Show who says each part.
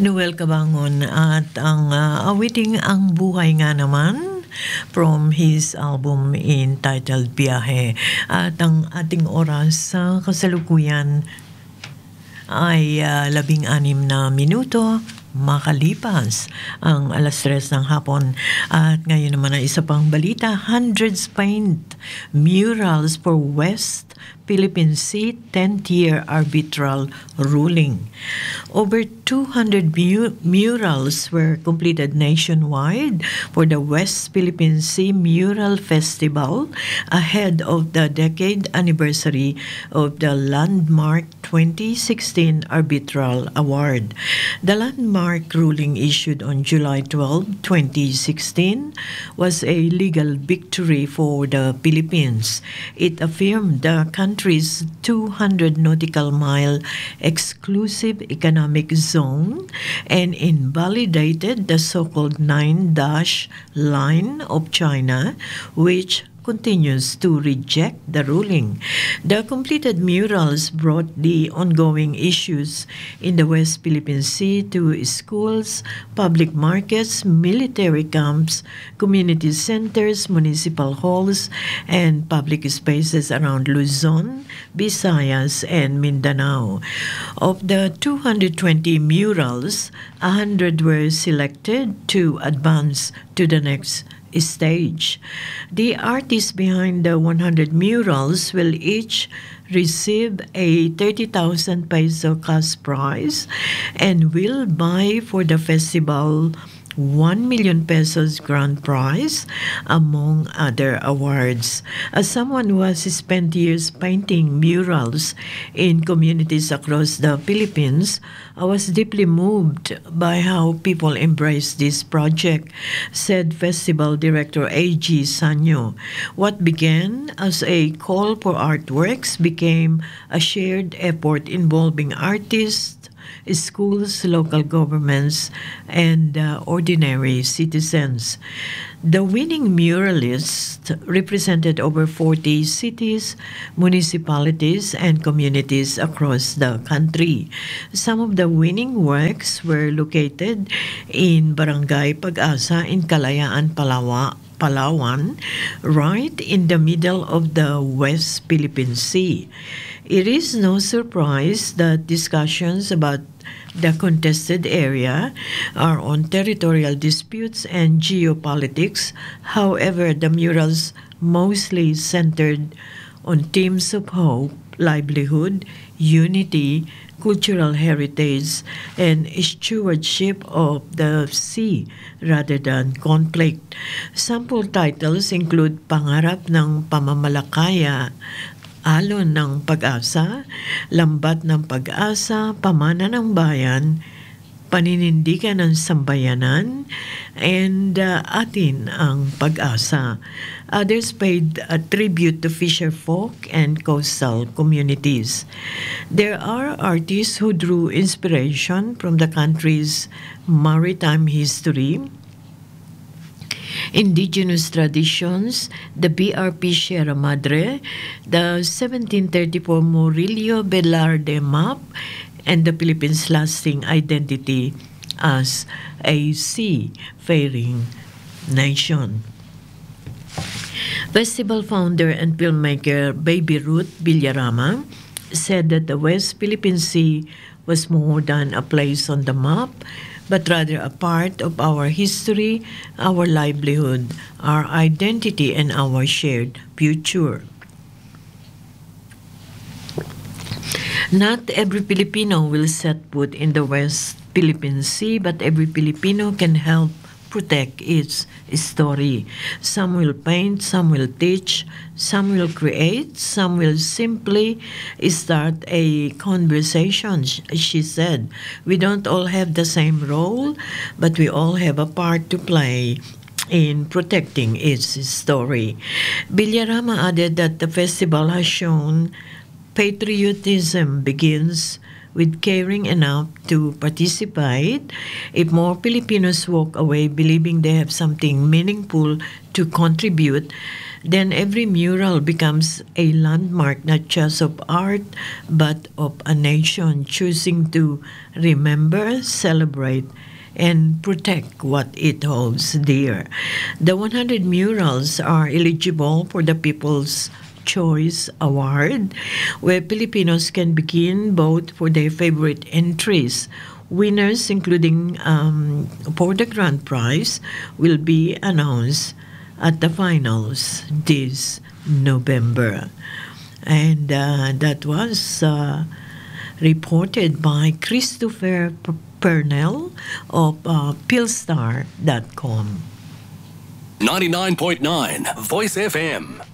Speaker 1: Noel Cabangon at ang awiting Ang Buhay nga naman from his album entitled Biyahe. At ang ating oras sa kasalukuyan ay 16 na minuto makalipas ang alas 3 ng hapon. At ngayon naman ay isa pang balita, hundreds paint murals for West Philippine Sea 10th-year arbitral ruling. Over 200 murals were completed nationwide for the West Philippine Sea Mural Festival ahead of the decade anniversary of the landmark 2016 Arbitral Award. The landmark ruling issued on July 12, 2016 was a legal victory for the Philippines. It affirmed the country's 200 nautical mile exclusive economic zone and invalidated the so-called 9-dash line of China, which continues to reject the ruling. The completed murals brought the ongoing issues in the West Philippine Sea to schools, public markets, military camps, community centers, municipal halls, and public spaces around Luzon, Visayas, and Mindanao. Of the 220 murals, 100 were selected to advance to the next stage. The artists behind the 100 murals will each receive a 30,000 peso cash prize and will buy for the festival 1 million pesos grand prize, among other awards. As someone who has spent years painting murals in communities across the Philippines, I was deeply moved by how people embrace this project, said Festival Director A.G. Sanyo. What began as a call for artworks became a shared effort involving artists, schools, local governments, and ordinary citizens. The winning muralists represented over 40 cities, municipalities, and communities across the country. Some of the winning works were located in Barangay Pag-asa in Kalayaan, Palawan, right in the middle of the West Philippine Sea. It is no surprise that discussions about the contested area are on territorial disputes and geopolitics. However, the murals mostly centered on themes of hope, livelihood, unity, cultural heritage, and stewardship of the sea rather than conflict. Sample titles include Pangarap ng Pamamalakaya, Alon ng Pag-asa, Lambat ng Pag-asa, Pamana ng Bayan, Paninindigan ng Sambayanan, and Atin ang Pag-asa. Others paid a tribute to fisher folk and coastal communities. There are artists who drew inspiration from the country's maritime history, indigenous traditions, the BRP Sierra Madre, the 1734 Murillo Velarde map, and the Philippines' lasting identity as a seafaring nation. Festival founder and filmmaker Baby Ruth Villarama said that the West Philippine Sea was more than a place on the map, but rather a part of our history, our livelihood, our identity, and our shared future. Not every Filipino will set foot in the West Philippine Sea, but every Filipino can help protect its story. Some will paint, some will teach, some will create, some will simply start a conversation, she said. We don't all have the same role, but we all have a part to play in protecting its story. Villarama added that the festival has shown patriotism begins with caring enough to participate. If more Filipinos walk away believing they have something meaningful to contribute, then every mural becomes a landmark not just of art but of a nation choosing to remember, celebrate, and protect what it holds dear. The 100 murals are eligible for the People's Choice Award, where Filipinos can begin vote for their favorite entries. Winners, including for the grand prize, will be announced at the finals this November. And that was reported by Christopher Pernell of Philstar.com.
Speaker 2: 99.9 Voice FM.